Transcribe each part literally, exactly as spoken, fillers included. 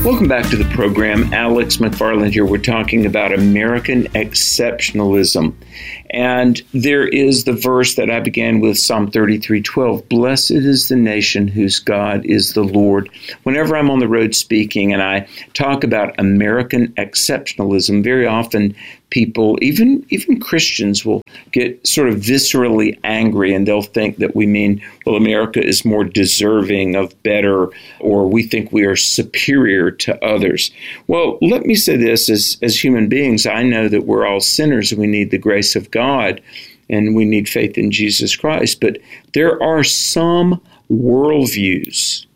Welcome back to the program. Alex McFarland here. We're talking about American exceptionalism. And there is the verse that I began with, Psalm thirty-three twelve. Blessed is the nation whose God is the Lord. Whenever I'm on the road speaking and I talk about American exceptionalism, very often people, even even Christians, will get sort of viscerally angry, and they'll think that we mean, well, America is more deserving of better, or we think we are superior to others. Well, let me say this, as, as human beings, I know that we're all sinners and we need the grace of God and we need faith in Jesus Christ, but there are some worldviews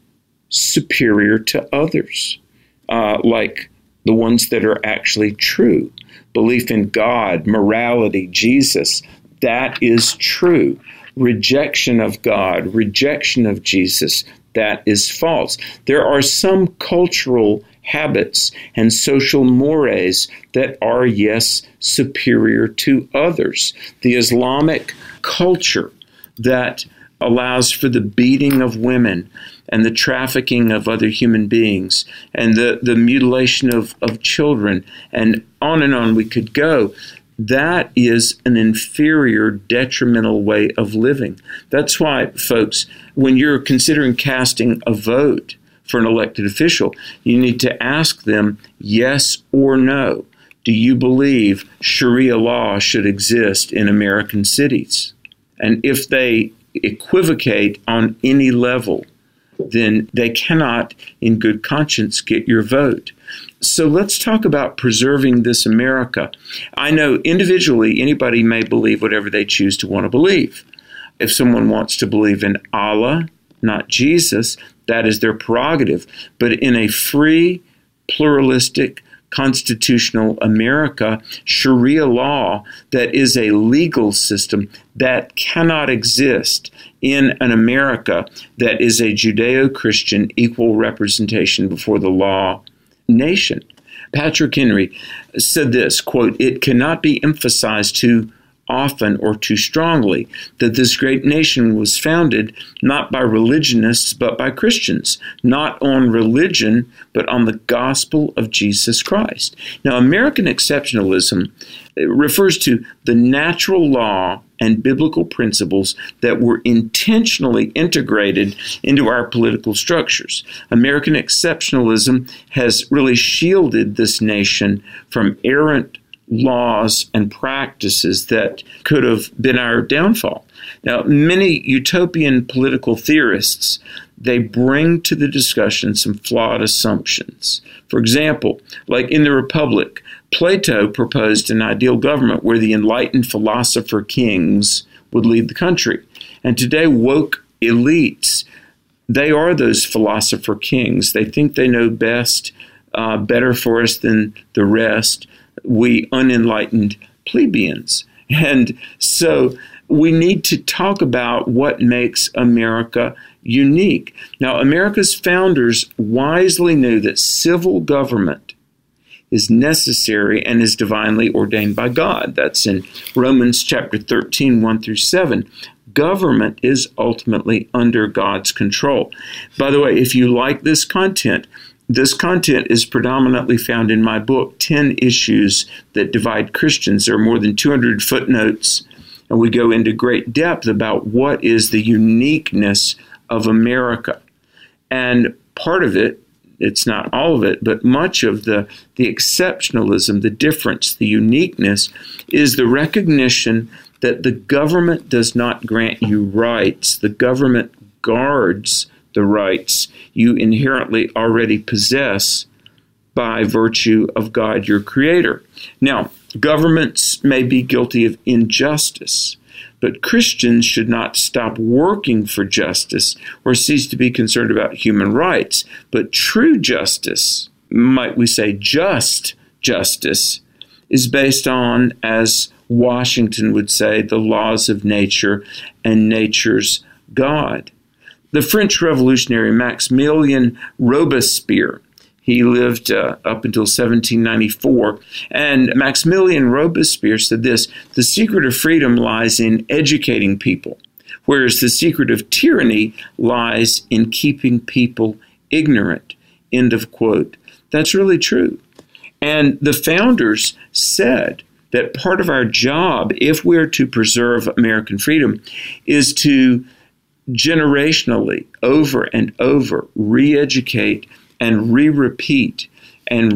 superior to others, uh, like the ones that are actually true. Belief in God, morality, Jesus, that is true. Rejection of God, rejection of Jesus, that is false. There are some cultural habits and social mores that are, yes, superior to others. The Islamic culture that allows for the beating of women and the trafficking of other human beings and the, the mutilation of, of children, and on and on we could go. That is an inferior, detrimental way of living. That's why, folks, when you're considering casting a vote for an elected official, you need to ask them yes or no. Do you believe Sharia law should exist in American cities? And if they equivocate on any level, then they cannot, in good conscience, get your vote. So let's talk about preserving this America. I know individually anybody may believe whatever they choose to want to believe. If someone wants to believe in Allah, not Jesus, that is their prerogative. But in a free, pluralistic, constitutional America, Sharia law that is a legal system that cannot exist in an America that is a Judeo-Christian equal representation before the law nation. Patrick Henry said this, quote, "It cannot be emphasized too often or too strongly that this great nation was founded not by religionists but by Christians, not on religion but on the gospel of Jesus Christ." Now, American exceptionalism refers to the natural law and biblical principles that were intentionally integrated into our political structures. American exceptionalism has really shielded this nation from errant laws and practices that could have been our downfall. Now, many utopian political theorists, they bring to the discussion some flawed assumptions. For example, like in the Republic, Plato proposed an ideal government where the enlightened philosopher kings would lead the country. And today, woke elites, they are those philosopher kings. They think they know best, uh, better for us than the rest, we unenlightened plebeians. And so we need to talk about what makes America unique. Now, America's founders wisely knew that civil government is necessary and is divinely ordained by God. That's in Romans chapter thirteen, one through seven. Government is ultimately under God's control. By the way, if you like this content, this content is predominantly found in my book, ten Issues That Divide Christians. There are more than two hundred footnotes, and we go into great depth about what is the uniqueness of America. And part of it, it's not all of it, but much of the, the exceptionalism, the difference, the uniqueness, is the recognition that the government does not grant you rights. The government guards the rights you inherently already possess by virtue of God, your creator. Now, governments may be guilty of injustice, but Christians should not stop working for justice or cease to be concerned about human rights. But true justice, might we say just justice, is based on, as Washington would say, the laws of nature and nature's God. The French revolutionary Maximilien Robespierre, he lived uh, up until seventeen ninety-four, and Maximilien Robespierre said this: "The secret of freedom lies in educating people, whereas the secret of tyranny lies in keeping people ignorant." end of quote. That's really true. And the founders said that part of our job, if we're to preserve American freedom, is to generationally, over and over, re-educate and re-repeat and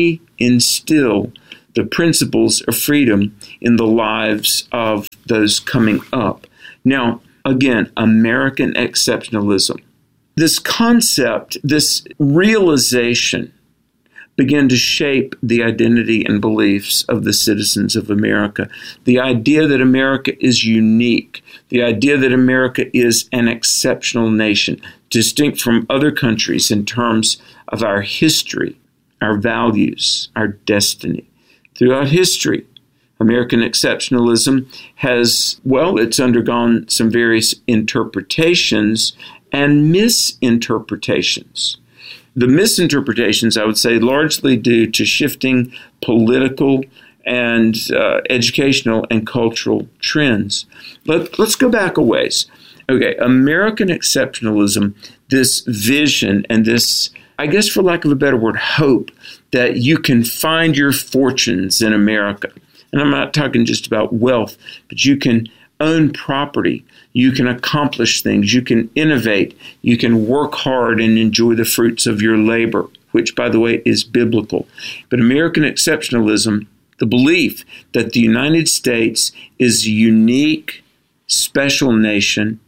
re-instill the principles of freedom in the lives of those coming up. Now, again, American exceptionalism. This concept, this realization, began to shape the identity and beliefs of the citizens of America. The idea that America is unique, the idea that America is an exceptional nation, distinct from other countries in terms of our history, our values, our destiny. Throughout history, American exceptionalism has, well, it's undergone some various interpretations and misinterpretations. The misinterpretations, I would say, largely due to shifting political and uh, educational and cultural trends. Let, let's go back a ways. Okay, American exceptionalism, this vision and this, I guess for lack of a better word, hope that you can find your fortunes in America. And I'm not talking just about wealth, but you can own property, you can accomplish things, you can innovate, you can work hard and enjoy the fruits of your labor, which, by the way, is biblical. But American exceptionalism, the belief that the United States is a unique, special nation,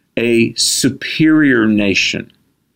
a superior nation.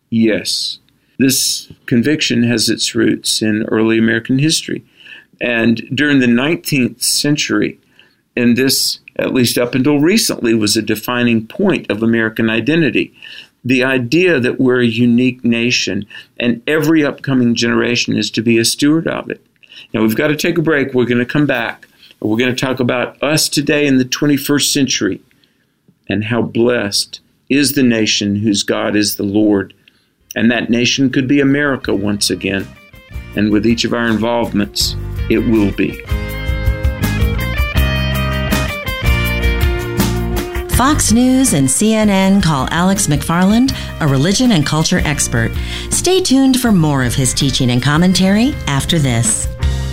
Yes, this conviction has its roots in early American history. And during the nineteenth century, and this, at least up until recently, was a defining point of American identity. The idea that we're a unique nation and every upcoming generation is to be a steward of it. Now, we've got to take a break. We're going to come back. We're going to talk about us today in the twenty-first century and how blessed is the nation whose God is the Lord. And that nation could be America once again. And with each of our involvements, it will be. Fox News and C N N call Alex McFarland a religion and culture expert. Stay tuned for more of his teaching and commentary after this.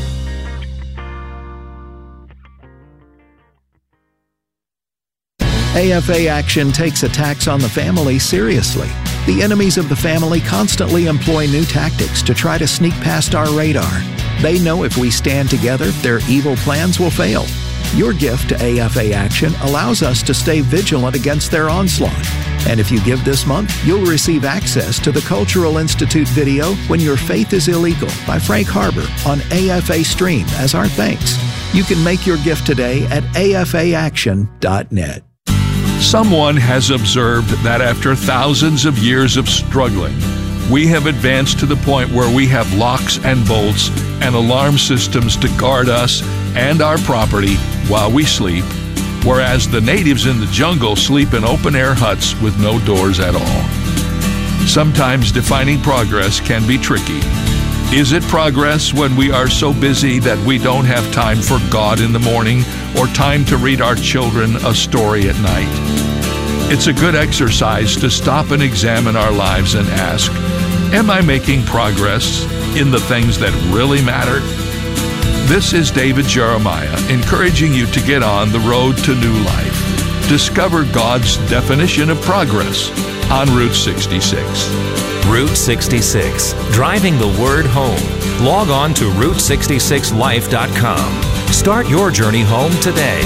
A F A Action takes attacks on the family seriously. The enemies of the family constantly employ new tactics to try to sneak past our radar. They know if we stand together, their evil plans will fail. Your gift to A F A Action allows us to stay vigilant against their onslaught. And if you give this month, you'll receive access to the Cultural Institute video When Your Faith is Illegal by Frank Harbor on A F A Stream as our thanks. You can make your gift today at A F A action dot net. Someone has observed that after thousands of years of struggling, we have advanced to the point where we have locks and bolts and alarm systems to guard us and our property while we sleep, whereas the natives in the jungle sleep in open-air huts with no doors at all. Sometimes defining progress can be tricky. Is it progress when we are so busy that we don't have time for God in the morning or time to read our children a story at night? It's a good exercise to stop and examine our lives and ask, am I making progress in the things that really matter? This is David Jeremiah, encouraging you to get on the road to new life. Discover God's definition of progress on Route sixty-six. Route sixty-six, driving the word home. Log on to route sixty-six life dot com. Start your journey home today.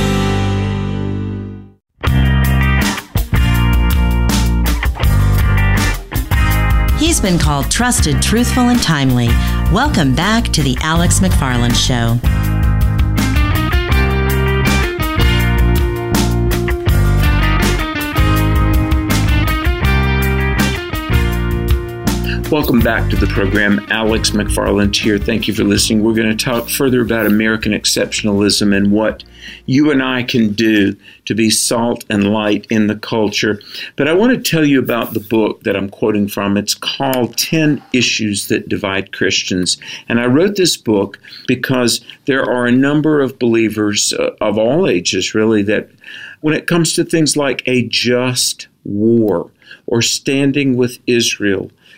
He's been called trusted, truthful, and timely. Welcome back to the Alex McFarland Show. Welcome back to the program. Alex McFarland here. Thank you for listening. We're going to talk further about American exceptionalism and what you and I can do to be salt and light in the culture. But I want to tell you about the book that I'm quoting from. It's called ten Issues That Divide Christians. And I wrote this book because there are a number of believers uh, of all ages, really, that when it comes to things like a just war or standing with Israel,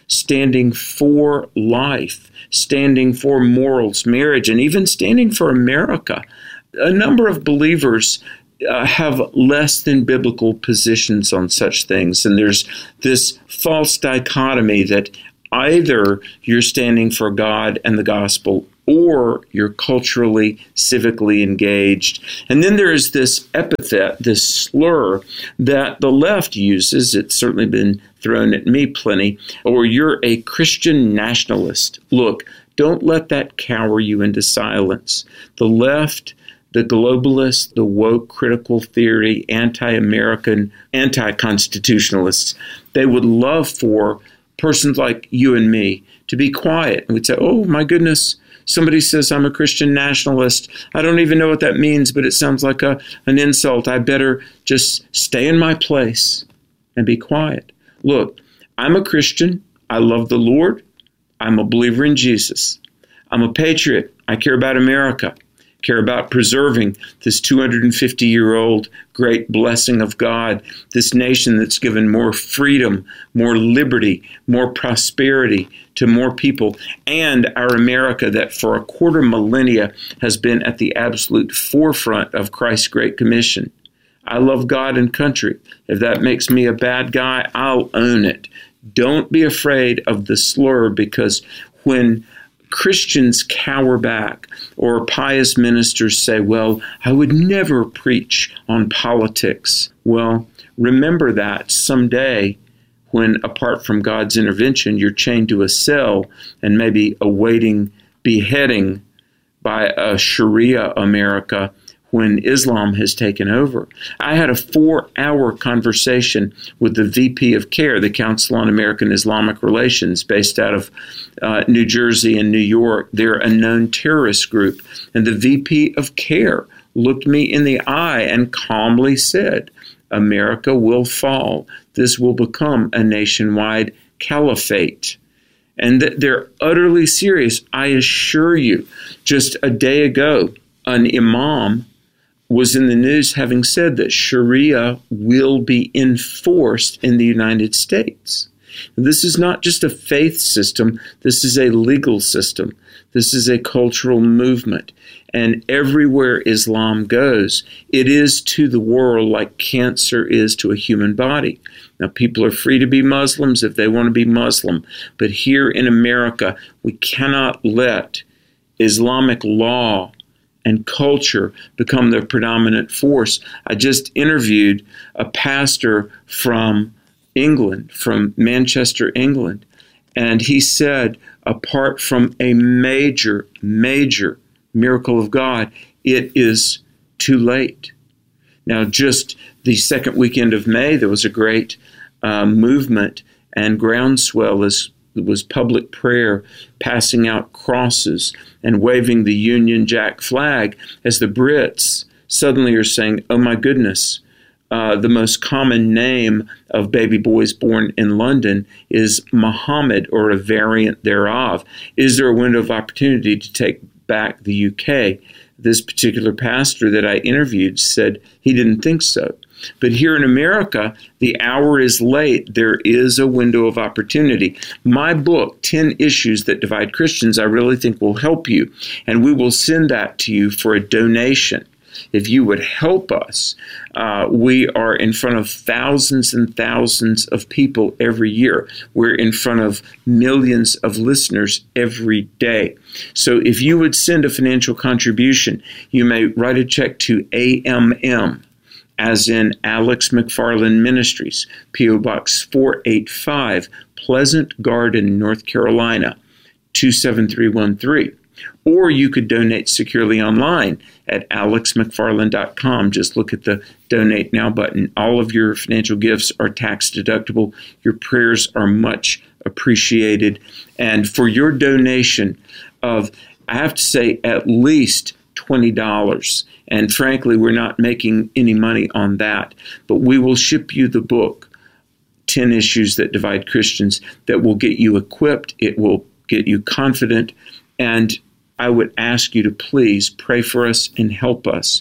standing for life, standing for morals, marriage, and even standing for America. A number of believers uh, have less than biblical positions on such things, and there's this false dichotomy that either you're standing for God and the gospel, or you're culturally, civically engaged. And then there is this epithet, this slur that the left uses. It's certainly been thrown at me plenty. Or you're a Christian nationalist. Look, don't let that cower you into silence. The left, the globalists, the woke critical theory, anti-American, anti-constitutionalists, they would love for persons like you and me to be quiet. And we'd say, oh, my goodness, somebody says I'm a Christian nationalist. I don't even know what that means, but it sounds like a, an insult. I better just stay in my place and be quiet. Look, I'm a Christian. I love the Lord. I'm a believer in Jesus. I'm a patriot. I care about America. Care about preserving this two hundred fifty-year-old great blessing of God, this nation that's given more freedom, more liberty, more prosperity to more people, and our America that for a quarter millennia has been at the absolute forefront of Christ's Great Commission. I love God and country. If that makes me a bad guy, I'll own it. Don't be afraid of the slur, because when Christians cower back, or pious ministers say, well, I would never preach on politics. Well, remember that someday when, apart from God's intervention, you're chained to a cell and maybe awaiting beheading by a Sharia America when Islam has taken over. I had a four-hour conversation with the V P of CARE, the Council on American Islamic Relations, based out of uh, New Jersey and New York. They're a known terrorist group. And the V P of CARE looked me in the eye and calmly said, America will fall. This will become a nationwide caliphate. And th- they're utterly serious. I assure you, just a day ago, an imam was in the news having said that Sharia will be enforced in the United States. This is not just a faith system. This is a legal system. This is a cultural movement. And everywhere Islam goes, it is to the world like cancer is to a human body. Now, people are free to be Muslims if they want to be Muslim. But here in America, we cannot let Islamic law and culture become the predominant force. I just interviewed a pastor from England, from Manchester, England, and he said, apart from a major, major miracle of God, it is too late. Now, just the second weekend of May, there was a great uh, movement and groundswell as was public prayer, passing out crosses and waving the Union Jack flag, as the Brits suddenly are saying, oh my goodness, uh, the most common name of baby boys born in London is Muhammad, or a variant thereof. Is there a window of opportunity to take back the U K? This particular pastor that I interviewed said he didn't think so. But here in America, the hour is late. There is a window of opportunity. My book, ten Issues That Divide Christians, I really think will help you. And we will send that to you for a donation. If you would help us, uh, we are in front of thousands and thousands of people every year. We're in front of millions of listeners every day. So if you would send a financial contribution, you may write a check to A M M, as in Alex McFarland Ministries, P O Box four eighty-five, Pleasant Garden, North Carolina, two seven three one three. Or you could donate securely online at alex mcfarland dot com. Just look at the Donate Now button. All of your financial gifts are tax deductible. Your prayers are much appreciated. And for your donation of, I have to say, at least twenty dollars, and frankly, we're not making any money on that, but we will ship you the book, ten Issues That Divide Christians, that will get you equipped. It will get you confident. And I would ask you to please pray for us and help us.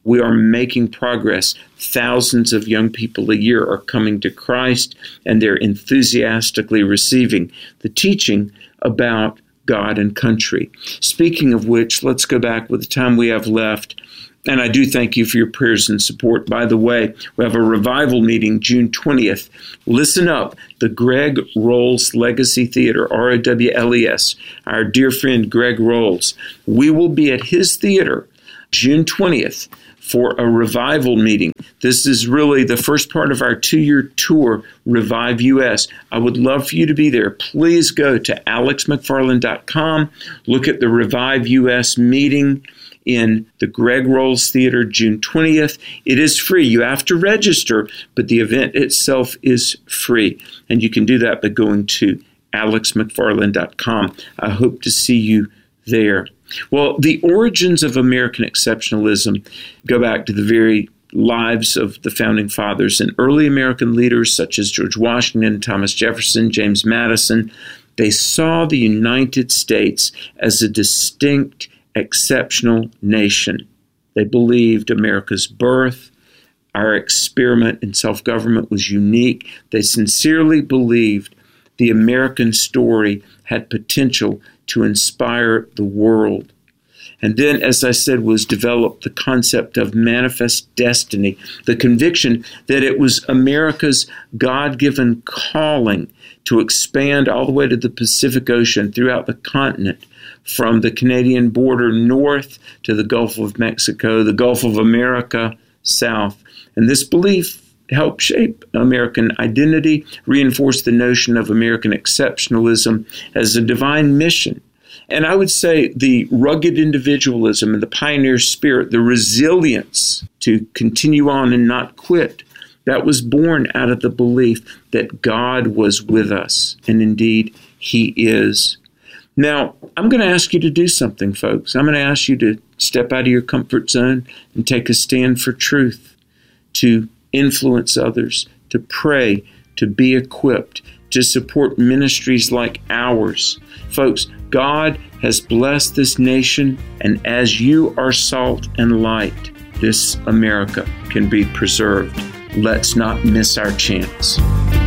we are making progress. Thousands of young people a year are coming to Christ, and they're enthusiastically receiving the teaching about God and country. Speaking of which, let's go back with the time we have left. And I do thank you for your prayers and support. By the way, we have a revival meeting June twentieth. Listen up, the Greg Rolls Legacy Theater, R O W L E S, our dear friend Greg Rolls. We will be at his theater June twentieth for a revival meeting. This is really the first part of our two-year tour, Revive U S. I would love for you to be there. Please go to alex mcfarland dot com, look at the Revive U S meeting in the Greg Rolls Theater, June twentieth. It is free. You have to register, but the event itself is free. And you can do that by going to alex mcfarland dot com. I hope to see you there. Well, the origins of American exceptionalism go back to the very lives of the founding fathers and early American leaders such as George Washington, Thomas Jefferson, James Madison. They saw the United States as a distinct, exceptional nation. They believed America's birth, our experiment in self-government was unique. They sincerely believed the American story had potential to inspire the world. And then, as I said, was developed the concept of manifest destiny, the conviction that it was America's God-given calling to expand all the way to the Pacific Ocean throughout the continent, from the Canadian border north to the Gulf of Mexico, the Gulf of America south. And this belief helped shape American identity, reinforce the notion of American exceptionalism as a divine mission. And I would say the rugged individualism and the pioneer spirit, the resilience to continue on and not quit, that was born out of the belief that God was with us. And indeed, He is. Now, I'm going to ask you to do something, folks. I'm going to ask you to step out of your comfort zone and take a stand for truth, to influence others, to pray, to be equipped, to support ministries like ours. Folks, God has blessed this nation, and as you are salt and light, this America can be preserved. Let's not miss our chance.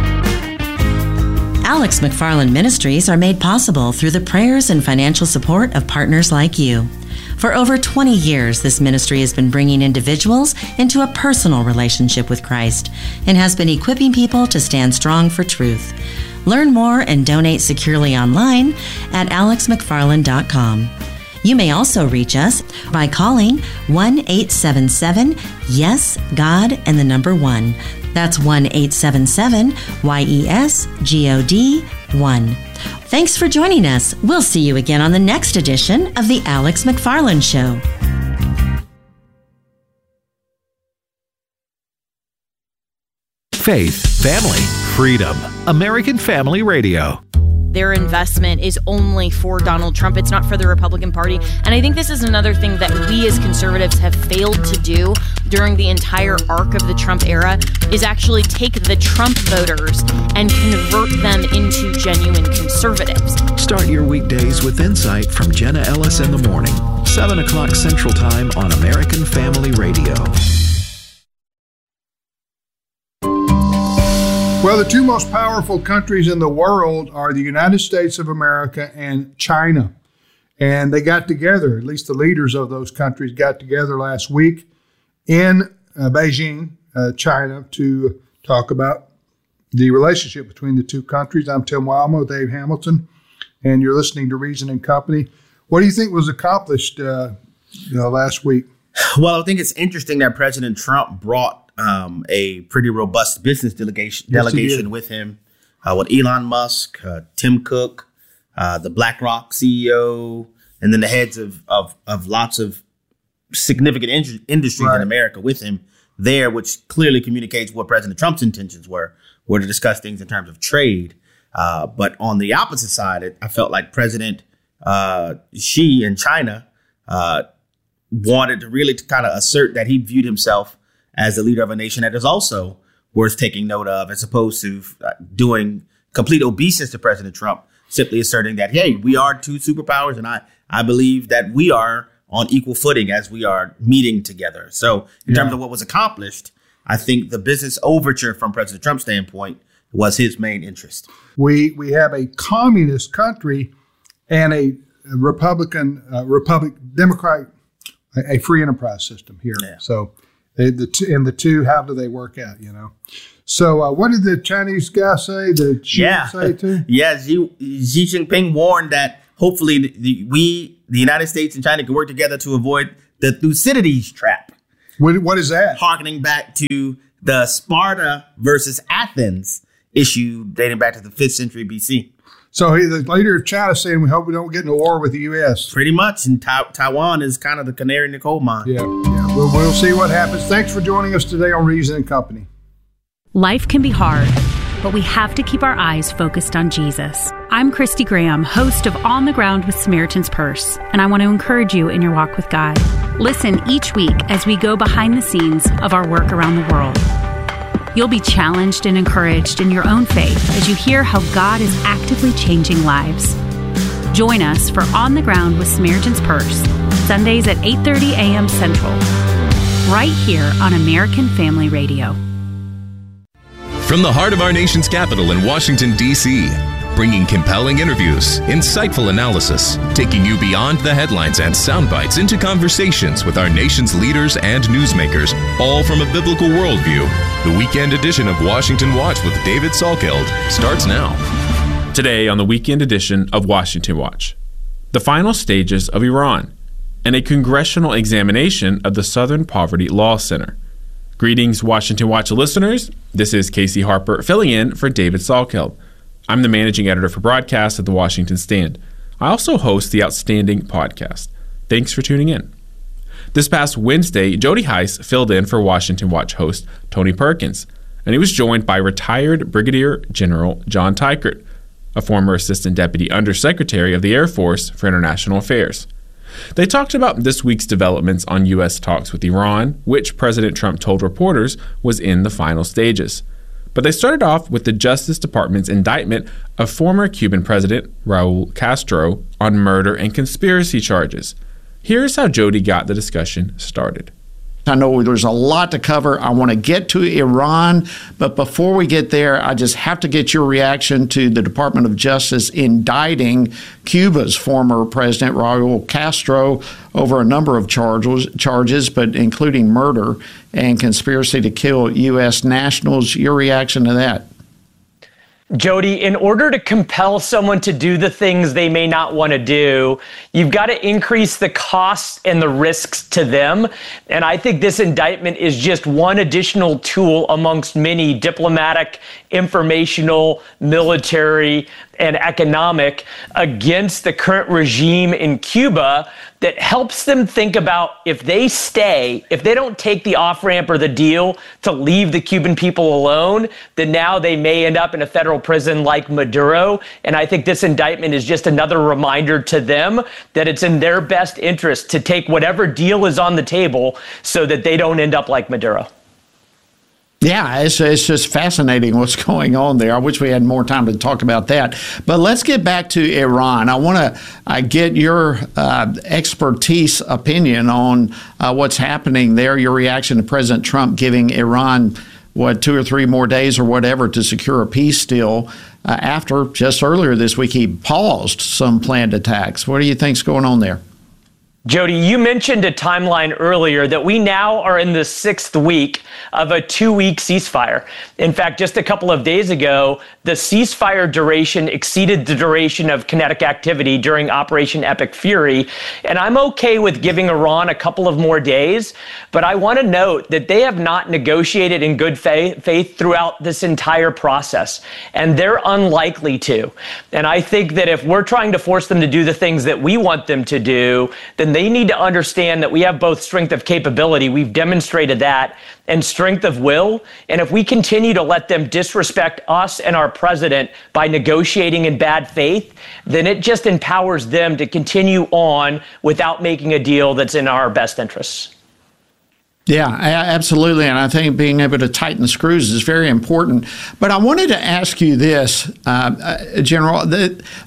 Alex McFarland Ministries are made possible through the prayers and financial support of partners like you. For over twenty years, this ministry has been bringing individuals into a personal relationship with Christ and has been equipping people to stand strong for truth. Learn more and donate securely online at alex mcfarland dot com. You may also reach us by calling one eight seven seven yes God and the number one. That's one eight seven seven Y E S G O D one. Thanks for joining us. We'll see you again on the next edition of The Alex McFarland Show. Faith, family, freedom. American Family Radio. Their investment is only for Donald Trump. It's not for the Republican Party. And I think this is another thing that we as conservatives have failed to do during the entire arc of the Trump era is actually take the Trump voters and convert them into genuine conservatives. Start your weekdays with insight from Jenna Ellis in the morning, seven o'clock Central Time on American Family Radio. Well, the two most powerful countries in the world are the United States of America and China. And they got together, at least the leaders of those countries got together last week in uh, Beijing, uh, China, to talk about the relationship between the two countries. I'm Tim Wildman with Dave Hamilton, and you're listening to Reason and Company. What do you think was accomplished uh, you know, last week? Well, I think it's interesting that President Trump brought Um, a pretty robust business delegation yes, delegation with him, uh, with Elon Musk, uh, Tim Cook, uh, the BlackRock C E O, and then the heads of of, of lots of significant in- industries right. in America with him there, which clearly communicates what President Trump's intentions were, were to discuss things in terms of trade. Uh, but on the opposite side, it, I felt like President uh, Xi in China uh, wanted to really to kind of assert that he viewed himself as the leader of a nation that is also worth taking note of, as opposed to doing complete obeisance to President Trump, simply asserting that, hey, we are two superpowers, and I, I believe that we are on equal footing as we are meeting together. So in Yeah. terms of what was accomplished, I think the business overture from President Trump's standpoint was his main interest. We we have a communist country and a Republican, uh, Republic, Democrat, a, a free enterprise system here. Yeah. So they, the two, and the two, how do they work out? You know. So uh, what did the Chinese guy say? The Xi Yeah, say too? yeah. Xi, Xi Jinping warned that hopefully the, the, we, the United States and China, can work together to avoid the Thucydides trap. What, what is that? Harkening back to the Sparta versus Athens issue dating back to the fifth century B C. So he, the leader of China saying, we hope we don't get into war with the U S. Pretty much, and Ta- Taiwan is kind of the canary in the coal mine. Yeah, yeah. We'll, we'll see what happens. Thanks for joining us today on Reason and Company. Life can be hard, but we have to keep our eyes focused on Jesus. I'm Christy Graham, host of On the Ground with Samaritan's Purse, and I want to encourage you in your walk with God. Listen each week as we go behind the scenes of our work around the world. You'll be challenged and encouraged in your own faith as you hear how God is actively changing lives. Join us for On the Ground with Samaritan's Purse, Sundays at eight thirty a.m. Central, right here on American Family Radio. From the heart of our nation's capital in Washington, D C, bringing compelling interviews, insightful analysis, taking you beyond the headlines and sound bites into conversations with our nation's leaders and newsmakers, all from a biblical worldview. The weekend edition of Washington Watch with David Salkeld starts now. Today on the weekend edition of Washington Watch, the final stages of Iran and a congressional examination of the Southern Poverty Law Center. Greetings, Washington Watch listeners. This is Casey Harper filling in for David Salkeld. I'm the managing editor for broadcast at the Washington Stand. I also host the Outstanding podcast. Thanks for tuning in. This past Wednesday, Jody Heiss filled in for Washington Watch host Tony Perkins, and he was joined by retired Brigadier General John Teichert, a former Assistant Deputy Undersecretary of the Air Force for International Affairs. They talked about this week's developments on U S talks with Iran, which President Trump told reporters was in the final stages. But they started off with the Justice Department's indictment of former Cuban President Raul Castro on murder and conspiracy charges. Here's how Jody got the discussion started. I know there's a lot to cover. I want to get to Iran, but before we get there, I just have to get your reaction to the Department of Justice indicting Cuba's former president, Raul Castro, over a number of charges, charges, but including murder and conspiracy to kill U S nationals. Your reaction to that? Jody, in order to compel someone to do the things they may not want to do, you've got to increase the costs and the risks to them. And I think this indictment is just one additional tool amongst many diplomatic, informational, military, and economic against the current regime in Cuba that helps them think about if they stay, if they don't take the off-ramp or the deal to leave the Cuban people alone, then now they may end up in a federal prison like Maduro. And I think this indictment is just another reminder to them that it's in their best interest to take whatever deal is on the table so that they don't end up like Maduro. Yeah, it's, it's just fascinating what's going on there. I wish we had more time to talk about that. But let's get back to Iran. I want to uh, get your uh, expertise opinion on uh, what's happening there, your reaction to President Trump giving Iran, what, two or three more days or whatever to secure a peace deal uh, after just earlier this week he paused some planned attacks. What do you think's going on there? Jody, you mentioned a timeline earlier that we now are in the sixth week of a two-week ceasefire. In fact, just a couple of days ago, the ceasefire duration exceeded the duration of kinetic activity during Operation Epic Fury. And I'm okay with giving Iran a couple of more days, but I want to note that they have not negotiated in good faith, faith throughout this entire process, and they're unlikely to. And I think that if we're trying to force them to do the things that we want them to do, then they need to understand that we have both strength of capability, we've demonstrated that, and strength of will. And if we continue to let them disrespect us and our president by negotiating in bad faith, then it just empowers them to continue on without making a deal that's in our best interests. Yeah, absolutely. And I think being able to tighten the screws is very important. But I wanted to ask you this, uh, General. The,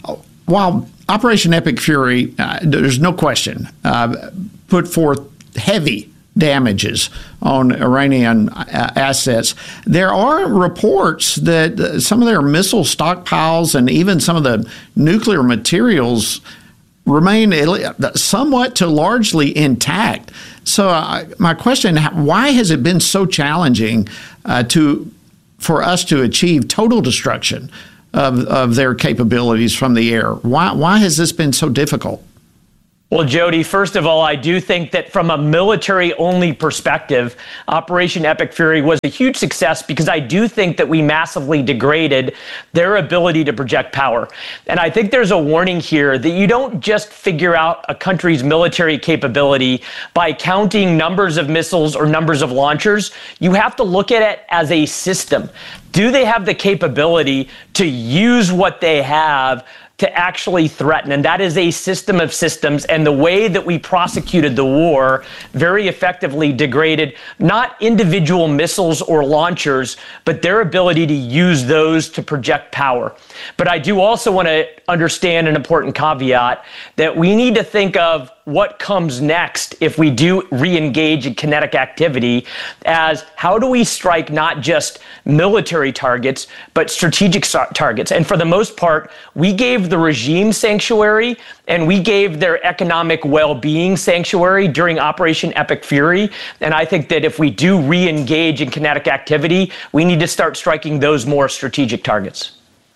while Operation Epic Fury, uh, there's no question, uh, put forth heavy damages on Iranian uh, assets, there are reports that uh, some of their missile stockpiles and even some of the nuclear materials remain somewhat to largely intact. So uh, my question, why has it been so challenging uh, to for us to achieve total destruction of, of their capabilities from the air? Why, why has this been so difficult? Well, Jody, first of all, I do think that from a military-only perspective, Operation Epic Fury was a huge success because I do think that we massively degraded their ability to project power. And I think there's a warning here that you don't just figure out a country's military capability by counting numbers of missiles or numbers of launchers. You have to look at it as a system. Do they have the capability to use what they have to actually threaten? And that is a system of systems. And the way that we prosecuted the war very effectively degraded not individual missiles or launchers, but their ability to use those to project power. But I do also want to understand an important caveat that we need to think of what comes next if we do re-engage in kinetic activity as how do we strike not just military targets, but strategic targets. And for the most part, we gave the regime sanctuary and we gave their economic well-being sanctuary during Operation Epic Fury. And I think that if we do re-engage in kinetic activity, we need to start striking those more strategic targets.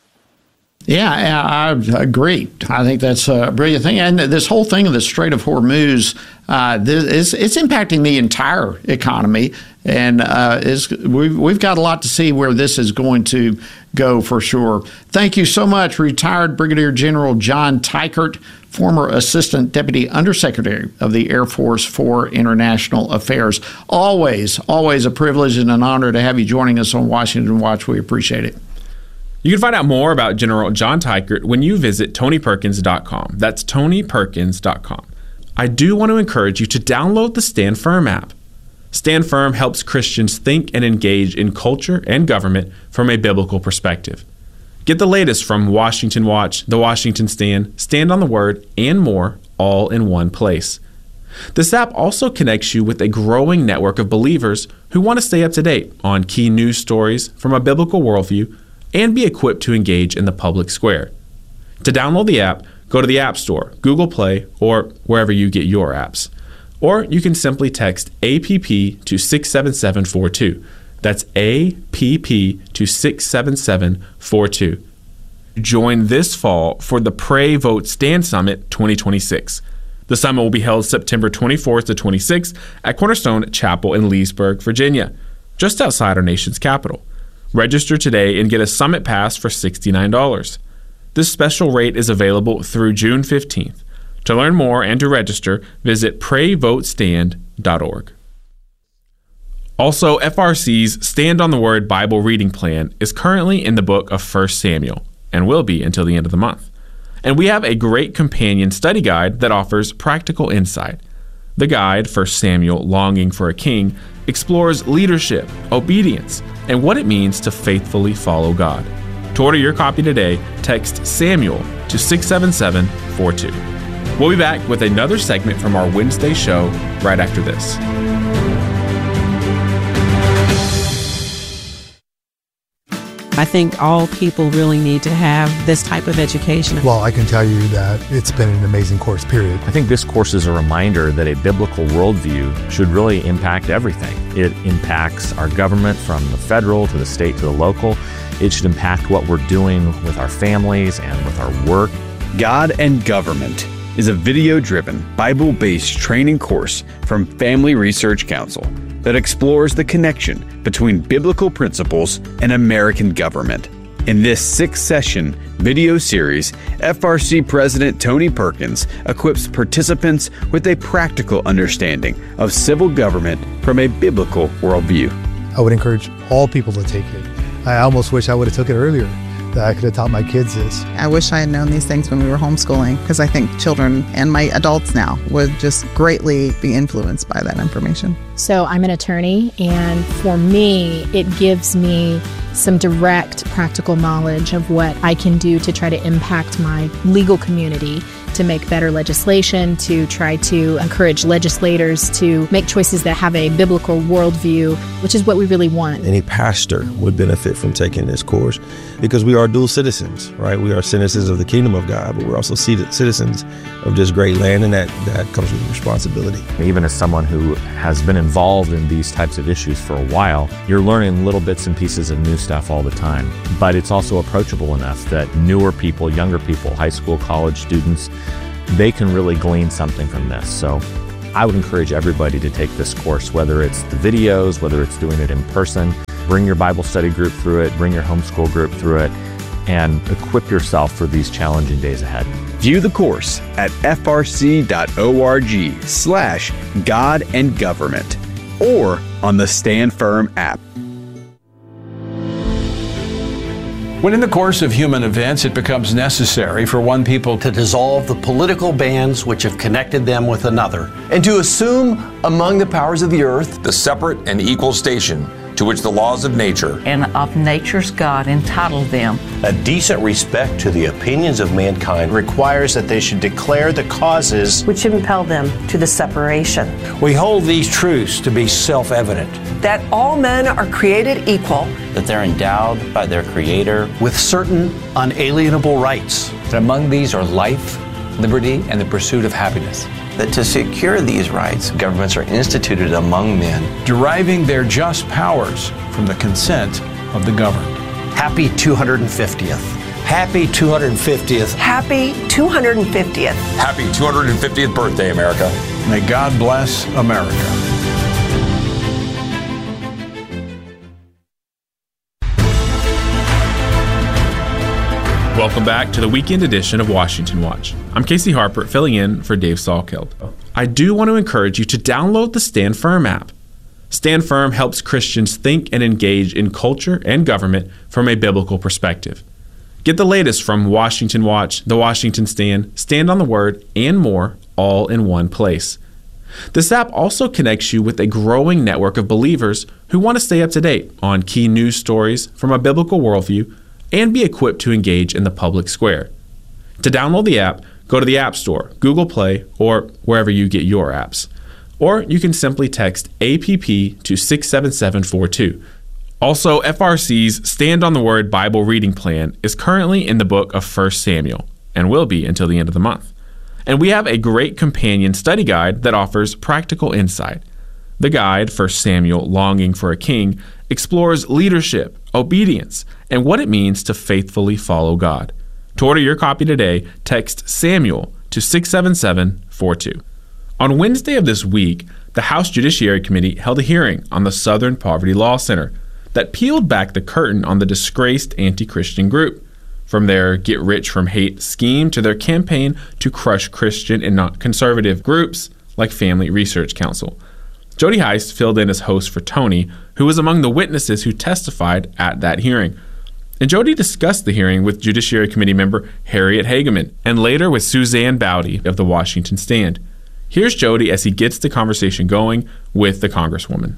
Yeah, I agree. I think that's a brilliant thing. And this whole thing of the Strait of Hormuz, uh, this, it's impacting the entire economy. And uh, is, we've, we've got a lot to see where this is going to go for sure. Thank you so much, retired Brigadier General John Teichert, former Assistant Deputy Undersecretary of the Air Force for International Affairs. Always, always a privilege and an honor to have you joining us on Washington Watch. We appreciate it. You can find out more about General John Teichert when you visit Tony Perkins dot com. That's Tony Perkins dot com. I do want to encourage you to download the Stand Firm app. Stand Firm helps Christians think and engage in culture and government from a biblical perspective. Get the latest from Washington Watch, The Washington Stand, Stand on the Word, and more, all in one place. This app also connects you with a growing network of believers who want to stay up to date on key news stories from a biblical worldview and be equipped to engage in the public square. To download the app, go to the App Store, Google Play, or wherever you get your apps. Or you can simply text A P P to six seven seven four two. That's A P P to six seven seven four two. Join this fall for the Pray, Vote, Stand Summit twenty twenty-six. The summit will be held September twenty-fourth to twenty-sixth at Cornerstone Chapel in Leesburg, Virginia, just outside our nation's capital. Register today and get a summit pass for sixty-nine dollars. This special rate is available through June fifteenth. To learn more and to register, visit pray vote stand dot org. Also, F R C's Stand on the Word Bible reading plan is currently in the book of First Samuel and will be until the end of the month. And we have a great companion study guide that offers practical insight. The guide, First Samuel Longing for a King, explores leadership, obedience, and what it means to faithfully follow God. To order your copy today, text Samuel to six seven seven four two. We'll be back with another segment from our Wednesday show right after this. I think all people really need to have this type of education. Well, I can tell you that it's been an amazing course, period. I think this course is a reminder that a biblical worldview should really impact everything. It impacts our government from the federal to the state to the local. It should impact what we're doing with our families and with our work. God and Government is a video-driven, Bible-based training course from Family Research Council that explores the connection between biblical principles and American government. In this six-session video series, F R C President Tony Perkins equips participants with a practical understanding of civil government from a biblical worldview. I would encourage all people to take it. I almost wish I would have took it earlier. that I could have taught my kids this. I wish I had known these things when we were homeschooling, because I think children and my adults now would just greatly be influenced by that information. So I'm an attorney, and for me, it gives me some direct practical knowledge of what I can do to try to impact my legal community, to make better legislation, to try to encourage legislators to make choices that have a biblical worldview, which is what we really want. Any pastor would benefit from taking this course because we are dual citizens, right? We are citizens of the kingdom of God, but we're also citizens of this great land, and that, that comes with responsibility. Even as someone who has been involved in these types of issues for a while, you're learning little bits and pieces of new stuff all the time. But it's also approachable enough that newer people, younger people, high school, college students, they can really glean something from this. So I would encourage everybody to take this course, whether it's the videos, whether it's doing it in person. Bring your Bible study group through it, bring your homeschool group through it, and equip yourself for these challenging days ahead. View the course at frc.org slash God and Government or on the Stand Firm app. When in the course of human events, it becomes necessary for one people to dissolve the political bands which have connected them with another, and to assume among the powers of the earth the separate and equal station to which the laws of nature and of nature's God entitled them. A decent respect to the opinions of mankind requires that they should declare the causes which impel them to the separation. We hold these truths to be self-evident. That all men are created equal. That they're endowed by their Creator with certain unalienable rights. That among these are life, liberty, and the pursuit of happiness. That to secure these rights, governments are instituted among men, deriving their just powers from the consent of the governed. Happy two hundred fiftieth. Happy two hundred fiftieth. Happy two hundred fiftieth. Happy two hundred fiftieth birthday, America. May God bless America. Welcome back to the weekend edition of Washington Watch. I'm Casey Harper, filling in for Dave Salkeld. I do want to encourage you to download the Stand Firm app. Stand Firm helps Christians think and engage in culture and government from a biblical perspective. Get the latest from Washington Watch, The Washington Stand, Stand on the Word, and more, all in one place. This app also connects you with a growing network of believers who want to stay up to date on key news stories from a biblical worldview and be equipped to engage in the public square. To download the app, go to the App Store, Google Play, or wherever you get your apps. Or you can simply text A P P to six seven seven four two. Also, F R C's Stand on the Word Bible reading plan is currently in the book of First Samuel and will be until the end of the month. And we have a great companion study guide that offers practical insight. The guide, First Samuel Longing for a King, explores leadership, obedience, and what it means to faithfully follow God. To order your copy today, text Samuel to six seven seven four two. On Wednesday of this week, the House Judiciary Committee held a hearing on the Southern Poverty Law Center that peeled back the curtain on the disgraced anti-Christian group, from their get-rich-from-hate scheme to their campaign to crush Christian and not conservative groups like Family Research Council. Jody Heist filled in as host for Tony, who was among the witnesses who testified at that hearing. And Jody discussed the hearing with Judiciary Committee member Harriet Hageman and later with Suzanne Bowdy of the Washington Stand. Here's Jody as he gets the conversation going with the Congresswoman.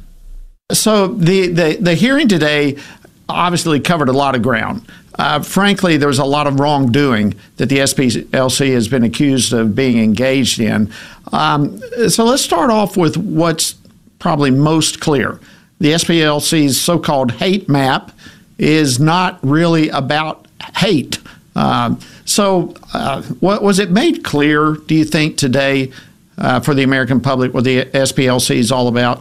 So the, the, the hearing today obviously covered a lot of ground. Uh, frankly, there was a lot of wrongdoing that the S P L C has been accused of being engaged in. Um, so let's start off with what's probably most clear. The S P L C's so-called hate map is not really about hate. Uh, so uh, what was it made clear, do you think, today uh, for the American public what the S P L C is all about?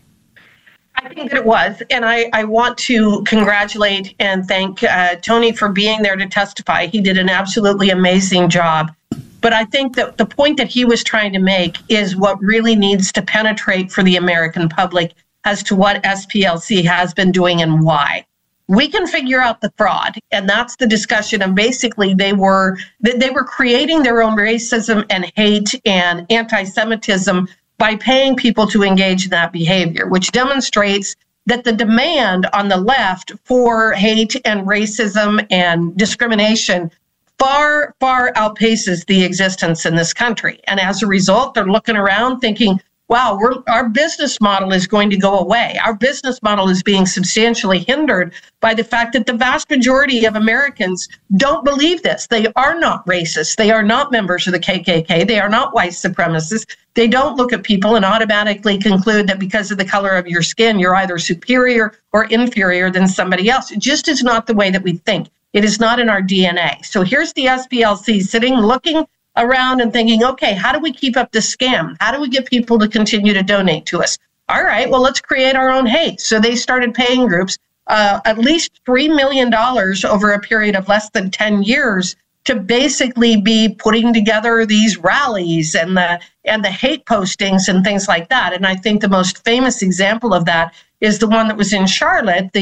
I think that it was, and I, I want to congratulate and thank uh, Tony for being there to testify. He did an absolutely amazing job. But I think that the point that he was trying to make is what really needs to penetrate for the American public as to what S P L C has been doing and why. We can figure out the fraud, and that's the discussion. And basically, they were they were creating their own racism and hate and anti-Semitism by paying people to engage in that behavior, which demonstrates that the demand on the left for hate and racism and discrimination far, far outpaces the existence in this country. And as a result, they're looking around thinking, wow, we're, our business model is going to go away. Our business model is being substantially hindered by the fact that the vast majority of Americans don't believe this. They are not racist. They are not members of the K K K. They are not white supremacists. They don't look at people and automatically conclude that because of the color of your skin, you're either superior or inferior than somebody else. It just is not the way that we think. It is not in our D N A. So here's the S P L C sitting, looking around and thinking, okay, how do we keep up this scam? How do we get people to continue to donate to us? All right, well, let's create our own hate. So they started paying groups uh, at least three million dollars over a period of less than ten years to basically be putting together these rallies and the and the hate postings and things like that. And I think the most famous example of that is the one that was in Charlotte, the